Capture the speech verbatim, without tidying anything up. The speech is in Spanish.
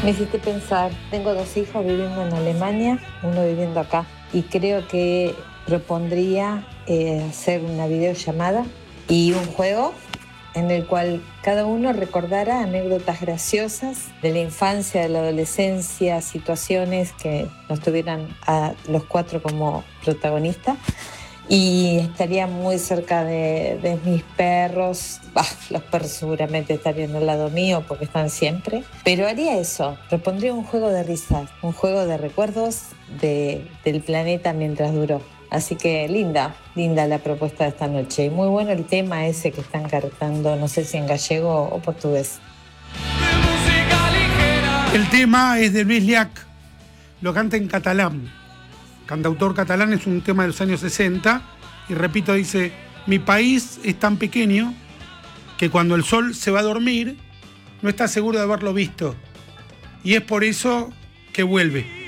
Me hiciste pensar, tengo dos hijos viviendo en Alemania, uno viviendo acá, y creo que propondría eh, hacer una videollamada y un juego en el cual cada uno recordara anécdotas graciosas de la infancia, de la adolescencia, situaciones que nos tuvieran a los cuatro como protagonistas. Y estaría muy cerca de, de mis perros. Bah, los perros seguramente estarían al lado mío porque están siempre. Pero haría eso, propondría un juego de risas, un juego de recuerdos de, del planeta mientras duró. Así que linda, linda la propuesta de esta noche. Y muy bueno el tema ese que están cantando, no sé si en gallego o portugués. El tema es de Luis Llach, lo canta en catalán. Cantautor catalán, es un tema de los años sesenta, y repito, dice: mi país es tan pequeño que cuando el sol se va a dormir no está seguro de haberlo visto, y es por eso que vuelve.